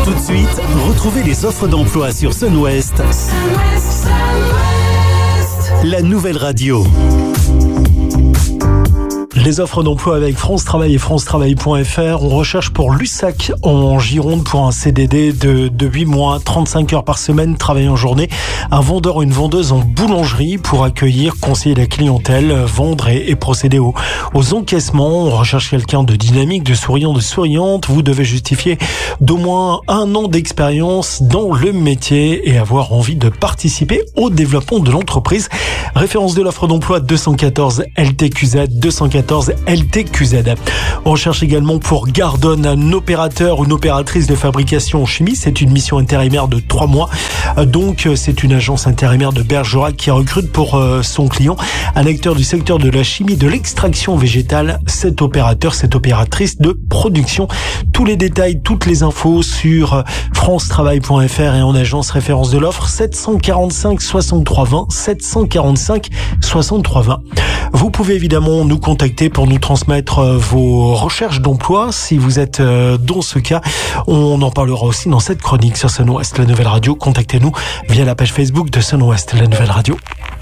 Tout de suite, retrouvez les offres d'emploi sur Sun West. La nouvelle radio. Les offres d'emploi avec France Travail et francetravail.fr. On recherche pour Lussac en Gironde pour un CDD de 8 mois, 35 heures par semaine, travail en journée. Un vendeur ou une vendeuse en boulangerie pour accueillir, conseiller la clientèle, vendre et procéder aux encaissements. On recherche quelqu'un de dynamique, de souriant, de souriante. Vous devez justifier d'au moins 1 an d'expérience dans le métier et avoir envie de participer au développement de l'entreprise. Référence de l'offre d'emploi 214 LTQZ, 214 LTQZ. On recherche également pour Gardone un opérateur ou une opératrice de fabrication en chimie. C'est une mission intérimaire de 3 mois. Donc, c'est une agence intérimaire de Bergerac qui recrute pour son client un acteur du secteur de la chimie, de l'extraction végétale. Cet opérateur, cette opératrice de production. Tous les détails, toutes les infos sur francetravail.fr et en agence. Référence de l'offre 745 63 20, 745 63 20. Vous pouvez évidemment nous contacter pour nous transmettre vos recherches d'emploi. Si vous êtes dans ce cas, on en parlera aussi dans cette chronique sur Sun West, la nouvelle radio. Contactez-nous via la page Facebook de Sun West, la nouvelle radio.